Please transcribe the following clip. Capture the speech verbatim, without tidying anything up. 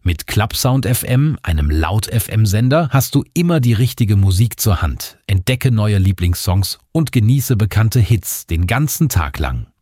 Mit Clubsound F M, einem Laut-F M-Sender, hast du immer die richtige Musik zur Hand. Entdecke neue Lieblingssongs und genieße bekannte Hits den ganzen Tag lang.